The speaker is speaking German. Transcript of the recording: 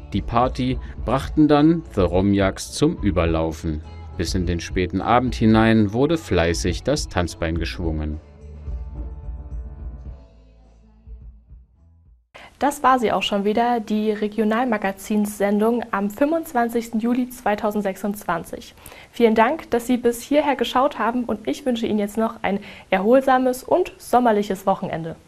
Die Party brachten dann The Romjaks zum Überlaufen. Bis in den späten Abend hinein wurde fleißig das Tanzbein geschwungen. Das war sie auch schon wieder, die Regionalmagazinssendung am 25. Juli 2026. Vielen Dank, dass Sie bis hierher geschaut haben und ich wünsche Ihnen jetzt noch ein erholsames und sommerliches Wochenende.